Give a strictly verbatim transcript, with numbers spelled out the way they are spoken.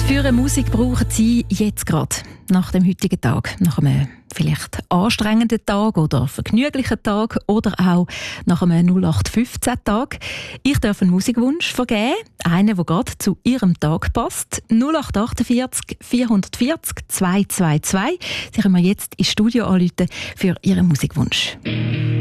Was für eine Musik brauchen Sie jetzt gerade, nach dem heutigen Tag? Nach einem vielleicht anstrengenden Tag oder vergnüglichen Tag oder auch nach einem null acht fünfzehn Tag? Ich darf einen Musikwunsch vergeben, einen, der gerade zu Ihrem Tag passt. null acht achtundvierzig vierhundertvierzig zweihundertzweiundzwanzig. Sie können mir jetzt ins Studio anrufen für Ihren Musikwunsch.